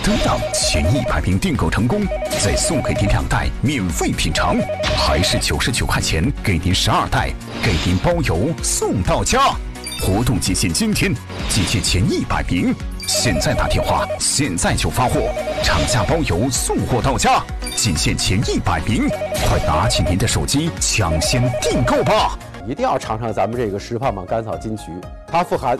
等到前100名订购成功，再送给您2袋免费品尝，还是99块钱给您12袋，给您包邮送到家。活动仅限今天，仅限前100名。现在打电话，现在就发货，厂家包邮送货到家，仅限前100名，快拿起您的手机抢先订购吧！ 一定要尝尝咱们这个10胖胖甘草金桔，它富含